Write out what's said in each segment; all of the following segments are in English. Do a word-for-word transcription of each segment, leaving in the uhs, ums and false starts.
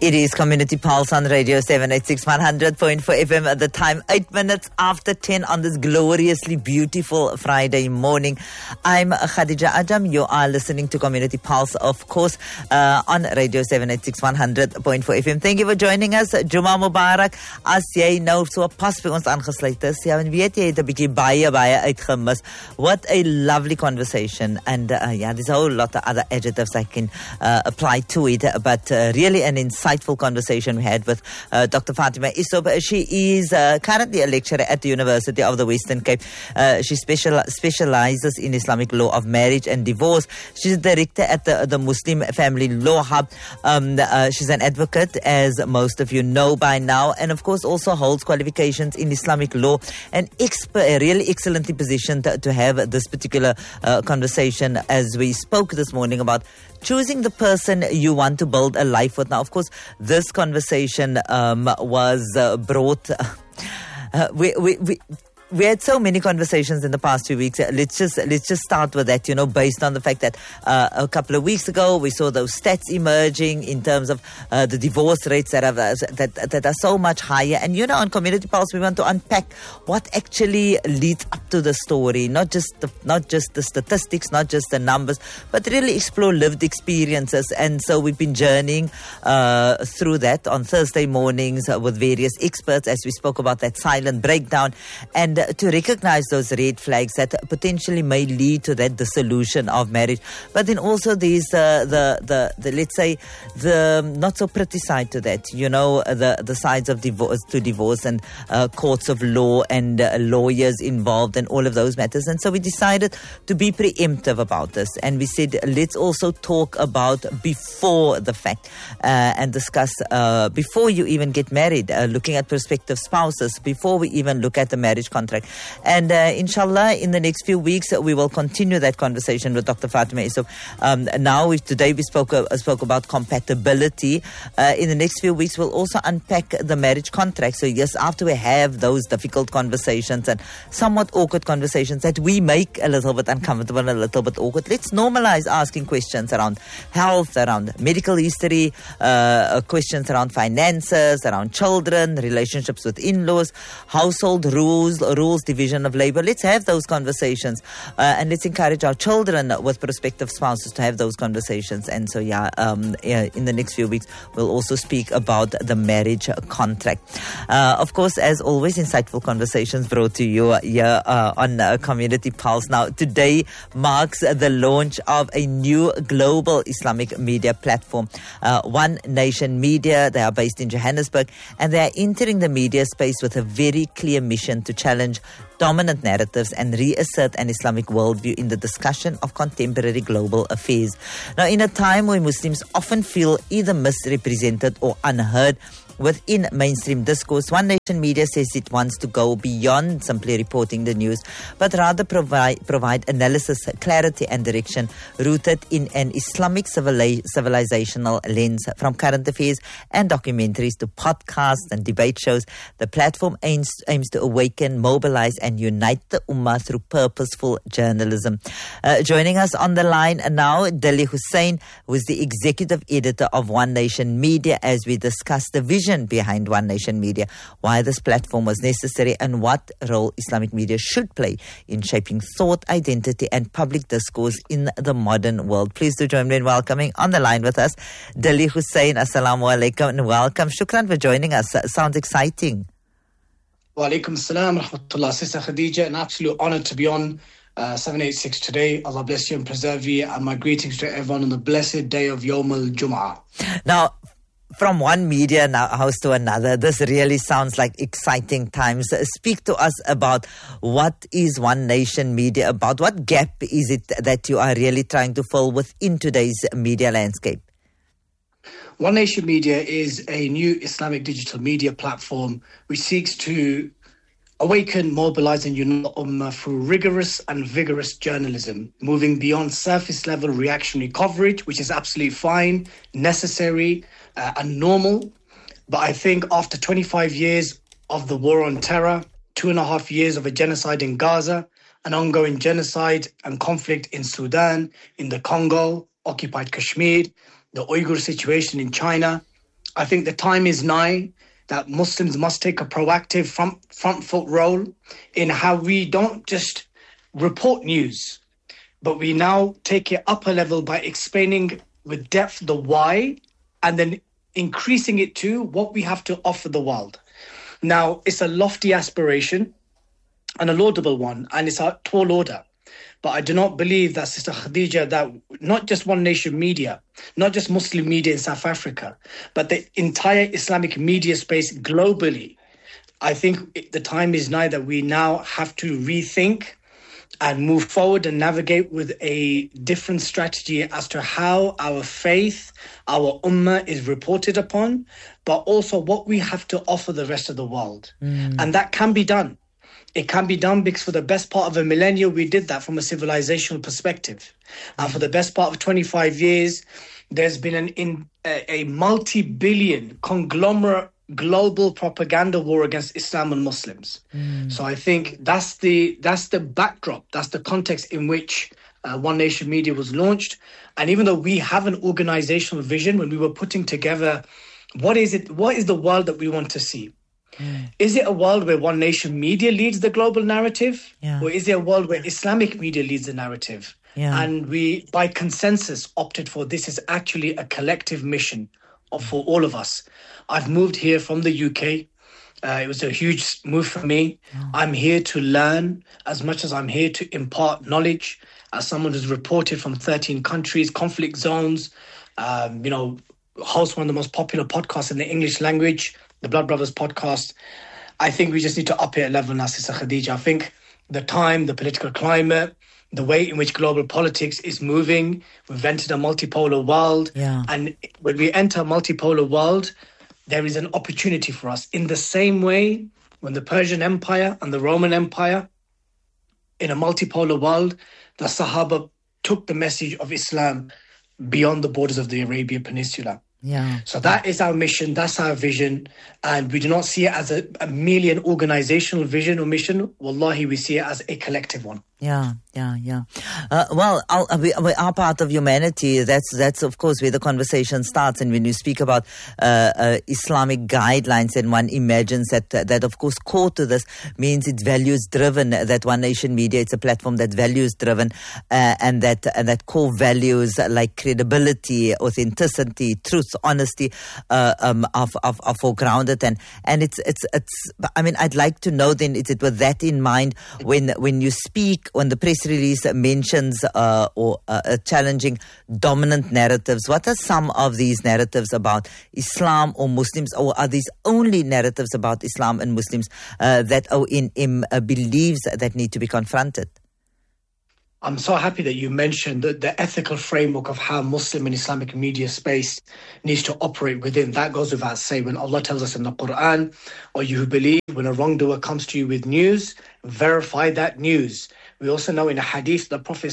It is Community Pulse on Radio seven eighty-six one hundred point four F M at the time, eight minutes after ten on this gloriously beautiful Friday morning. I'm Khadija Ajam. You are listening to Community Pulse, of course, uh, on Radio seven eighty-six one hundred point four F M. Thank you for joining us. Juma Mubarak. As jy nou so pas by ons aangesluit is, ja, en weet jy het 'n bietjie baie baie uitgemis. What a lovely conversation. And uh, yeah, there's a whole lot of other adjectives I can uh, apply to it, but uh, really an insightful conversation we had with uh, Doctor Fatima Issop. She is uh, currently a lecturer at the University of the Western Cape. Uh, she special, specializes in Islamic law of marriage and divorce. She's director at the, the Muslim Family Law Hub. Um, uh, she's an advocate, as most of you know by now, and of course also holds qualifications in Islamic law, and expert, really excellently positioned to, to have this particular uh, conversation as we spoke this morning about choosing the person you want to build a life with. Now, of course, this conversation um, was uh, brought... Uh, we, we, we We had so many conversations in the past few weeks. Let's just let's just start with that, you know, based on the fact that uh, a couple of weeks ago we saw those stats emerging in terms of uh, the divorce rates that are that that are so much higher. And you know, on Community Pulse, we want to unpack what actually leads up to the story, not just the, not just the statistics, not just the numbers, but really explore lived experiences. And so we've been journeying uh, through that on Thursday mornings uh, with various experts as we spoke about that silent breakdown, and to recognize those red flags that potentially may lead to that dissolution of marriage. But then also there's uh, the, the, the, let's say, the not so pretty side to that, you know, the, the sides of divorce to divorce and uh, courts of law and uh, lawyers involved and all of those matters. And so we decided to be preemptive about this. And we said, let's also talk about before the fact uh, and discuss uh, before you even get married, uh, looking at prospective spouses, before we even look at the marriage contract. And uh, inshallah, in the next few weeks, uh, we will continue that conversation with Doctor Fatima Issop. Um, now, we, today we spoke uh, spoke about compatibility. Uh, in the next few weeks, we'll also unpack the marriage contract. So yes, after we have those difficult conversations and somewhat awkward conversations that we make a little bit uncomfortable and a little bit awkward, let's normalize asking questions around health, around medical history, uh, questions around finances, around children, relationships with in-laws, household rules, rules, division of labor. Let's have those conversations uh, and let's encourage our children with prospective spouses to have those conversations. And so, yeah, um, yeah in the next few weeks, we'll also speak about the marriage contract. Uh, of course, as always, insightful conversations brought to you here uh, on uh, Community Pulse. Now, today marks the launch of a new global Islamic media platform, uh, One Nation Media. They are based in Johannesburg, and they are entering the media space with a very clear mission to challenge dominant narratives and reassert an Islamic worldview in the discussion of contemporary global affairs. Now, in a time where Muslims often feel either misrepresented or unheard within mainstream discourse, One Nation Media says it wants to go beyond simply reporting the news, but rather provide provide analysis, clarity and direction rooted in an Islamic civili- civilizational lens. From current affairs and documentaries to podcasts and debate shows, the platform aims, aims to awaken, mobilize and unite the Ummah through purposeful journalism. Uh, joining us on the line now, Dilly Hussein, who is the executive editor of One Nation Media, as we discuss the vision behind One Nation Media, why this platform was necessary, and what role Islamic media should play in shaping thought, identity, and public discourse in the modern world. Please do join me in welcoming on the line with us, Dilly Hussein. Assalamu alaikum and welcome. Shukran for joining us. Sounds exciting. Wa alaikum assalam, rahmatullah. Sister Khadija, an absolute honor to be on uh, seven eighty-six today. Allah bless you and preserve you, and my greetings to everyone on the blessed day of Yawm al-Jum'ah. Now, from one media house to another, this really sounds like exciting times. Speak to us about what is One Nation Media about. What gap is it that you are really trying to fill within today's media landscape? One Nation Media is a new Islamic digital media platform which seeks to awaken, mobilize and unite the Ummah through rigorous and vigorous journalism, moving beyond surface-level reactionary coverage, which is absolutely fine, necessary, Uh, and normal. But I think after twenty-five years of the war on terror, two and a half years of a genocide in Gaza, an ongoing genocide and conflict in Sudan, in the Congo, occupied Kashmir, the Uyghur situation in China, I think the time is nigh that Muslims must take a proactive front, front foot role in how we don't just report news, but we now take it up a level by explaining with depth the why, and then increasing it to what we have to offer the world. Now, it's a lofty aspiration and a laudable one, and it's a tall order. But I do not believe that, Sister Khadija, that not just One Nation Media, not just Muslim media in South Africa, but the entire Islamic media space globally, I think the time is nigh that we now have to rethink and move forward and navigate with a different strategy as to how our faith, our ummah is reported upon, but also what we have to offer the rest of the world. Mm. And that can be done. It can be done because for the best part of a millennia, we did that from a civilizational perspective. And for the best part of twenty-five years, there's been an in, a, a multi-billion conglomerate global propaganda war against Islam and Muslims. Mm. So I think that's the that's the backdrop, that's the context in which uh, One Nation Media was launched. And even though we have an organizational vision, when we were putting together what is it, what is the world that we want to see? Mm. Is it a world where One Nation Media leads the global narrative? Yeah. Or is it a world where Islamic media leads the narrative? Yeah. And we, by consensus, opted for this is actually a collective mission for all of us. I've moved here from the U K. Uh, it was a huge move for me. Oh. I'm here to learn as much as I'm here to impart knowledge. As someone who's reported from thirteen countries, conflict zones, um, you know, host one of the most popular podcasts in the English language, the Blood Brothers podcast. I think we just need to up it a level now, Sister Khadija. I think the time, the political climate, the way in which global politics is moving, we've entered a multipolar world. Yeah. And when we enter a multipolar world, there is an opportunity for us. In the same way, when the Persian Empire and the Roman Empire, in a multipolar world, the Sahaba took the message of Islam beyond the borders of the Arabian Peninsula. Yeah. So that is our mission, that's our vision, and we do not see it as a, a merely an organizational vision or mission. Wallahi, we see it as a collective one. Yeah, yeah, yeah. Uh, well, I'll, we, we are part of humanity. That's, that's of course, where the conversation starts. And when you speak about uh, uh, Islamic guidelines, and one imagines that, that, of course, core to this means it's values-driven, that One Nation Media, it's a platform that's values-driven, uh, and that and that core values like credibility, authenticity, truth, honesty uh, um, are, are, are foregrounded. And, and it's, it's, it's, I mean, I'd like to know then, is it with that in mind, when, when you speak, when the press release mentions uh, or uh, challenging dominant narratives, what are some of these narratives about Islam or Muslims, or are these only narratives about Islam and Muslims uh, that O N M uh, believes that need to be confronted? I'm so happy that you mentioned the, the ethical framework of how Muslim and Islamic media space needs to operate within. That goes without saying. When Allah tells us in the Quran, or you who believe, when a wrongdoer comes to you with news, verify that news. We also know in a hadith, the Prophet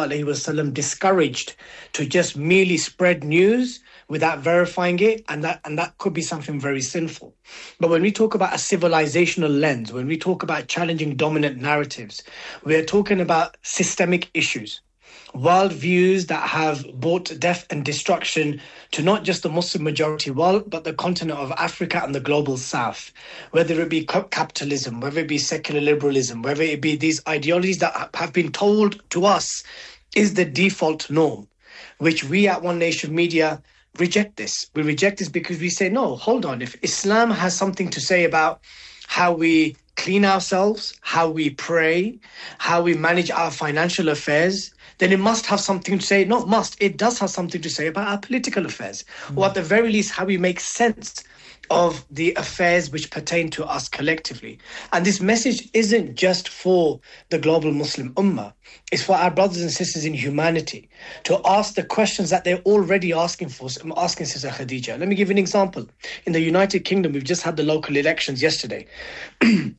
ﷺ discouraged to just merely spread news without verifying it, and that and that could be something very sinful. But when we talk about a civilizational lens, when we talk about challenging dominant narratives, we are talking about systemic issues, worldviews that have brought death and destruction to not just the Muslim majority world, but the continent of Africa and the global south. Whether it be capitalism, whether it be secular liberalism, whether it be these ideologies that have been told to us is the default norm, which we at One Nation Media reject this. We reject this because we say, no, hold on. If Islam has something to say about how we clean ourselves, how we pray, how we manage our financial affairs, then it must have something to say, not must, it does have something to say about our political affairs, mm. or at the very least, how we make sense of the affairs which pertain to us collectively. And this message isn't just for the global Muslim ummah, it's for our brothers and sisters in humanity to ask the questions that they're already asking for. I'm asking Sister Khadija. Let me give you an example. In the United Kingdom, we've just had the local elections yesterday.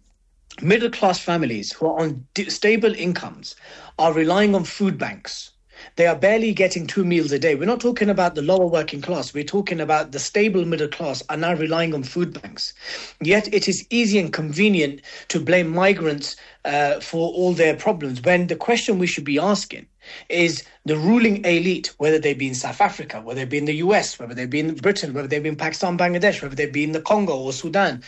Middle-class families who are on stable incomes are relying on food banks They are barely getting two meals a day. We're not talking about the lower working class. We're talking about the stable middle class are now relying on food banks. Yet it is easy and convenient to blame migrants uh, for all their problems, when the question we should be asking is the ruling elite, whether they be in South Africa, whether they be in the U S, whether they be in Britain, whether they be in Pakistan, Bangladesh, whether they be in the Congo or Sudan.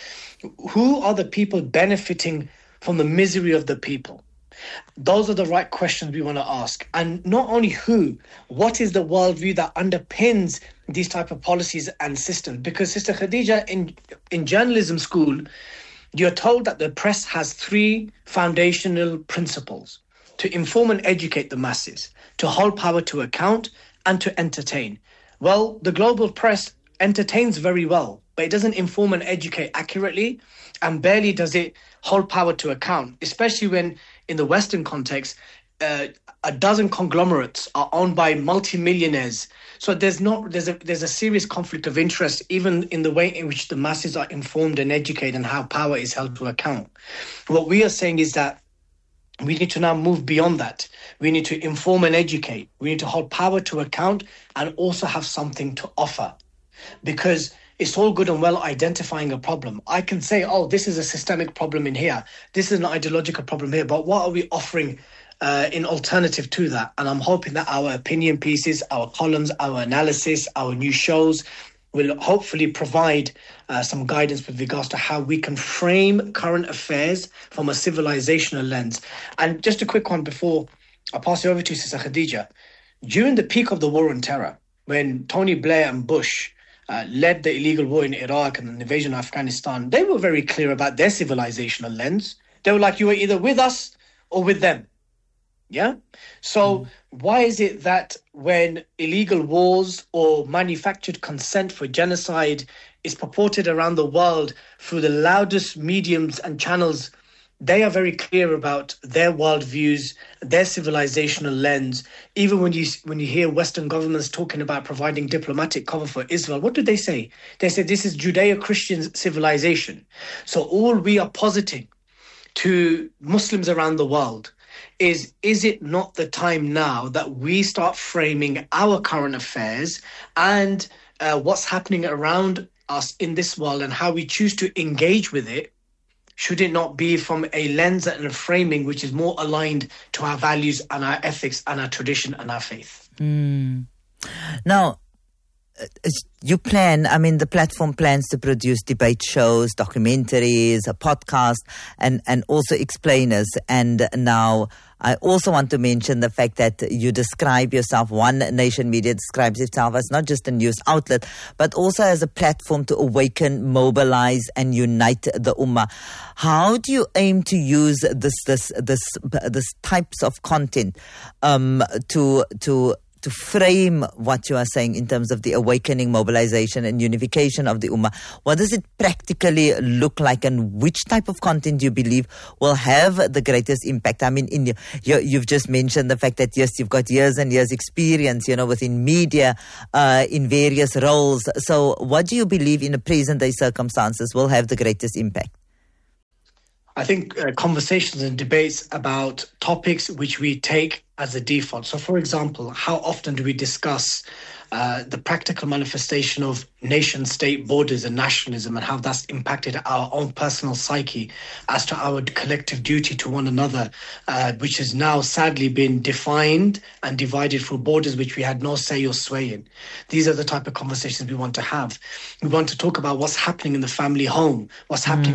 Who are the people benefiting from the misery of the people? Those are the right questions we want to ask. And not only who, what is the worldview that underpins these type of policies and systems? Because Sister Khadija, in, in journalism school, you're told that the press has three foundational principles: to inform and educate the masses, to hold power to account, and to entertain. Well, the global press entertains very well, but it doesn't inform and educate accurately, and barely does it hold power to account, especially when in the Western context, uh, a dozen conglomerates are owned by multimillionaires. So there's not there's a there's a serious conflict of interest, even in the way in which the masses are informed and educated and how power is held to account. What we are saying is that we need to now move beyond that. We need to inform and educate. We need to hold power to account and also have something to offer. Because it's all good and well identifying a problem. I can say, oh, this is a systemic problem in here. This is an ideological problem here. But what are we offering uh, in alternative to that? And I'm hoping that our opinion pieces, our columns, our analysis, our new shows will hopefully provide uh, some guidance with regards to how we can frame current affairs from a civilizational lens. And just a quick one before I pass it over to Sister Khadija. During the peak of the war on terror, when Tony Blair and Bush Uh, led the illegal war in Iraq and the invasion of Afghanistan, they were very clear about their civilizational lens. They were like, you were either with us or with them. Yeah? So mm. why is it that when illegal wars or manufactured consent for genocide is purported around the world through the loudest mediums and channels, they are very clear about their worldviews, their civilizational lens. Even when you when you hear Western governments talking about providing diplomatic cover for Israel, what do they say? They say this is Judeo-Christian civilization. So all we are positing to Muslims around the world is, is it not the time now that we start framing our current affairs and uh, what's happening around us in this world and how we choose to engage with it? Should it not be from a lens and a framing which is more aligned to our values and our ethics and our tradition and our faith? Mm. Now, you plan, I mean, the platform plans to produce debate shows, documentaries, a podcast, and, and also explainers. And now I also want to mention the fact that you describe yourself, One Nation Media describes itself as not just a news outlet, but also as a platform to awaken, mobilize, and unite the Ummah. How do you aim to use this this this this types of content um, to to to frame what you are saying in terms of the awakening, mobilization, and unification of the Ummah? What does it practically look like, and which type of content do you believe will have the greatest impact? I mean, in your, you, you've just mentioned the fact that, yes, you've got years and years experience, you know, within media, uh, in various roles. So what do you believe in the present-day circumstances will have the greatest impact? I think uh, conversations and debates about topics which we take as a default. So, for example, how often do we discuss uh, the practical manifestation of nation-state borders and nationalism and how that's impacted our own personal psyche as to our collective duty to one another, uh, which has now sadly been defined and divided through borders which we had no say or sway in. These are the type of conversations we want to have. We want to talk about what's happening in the family home, what's happening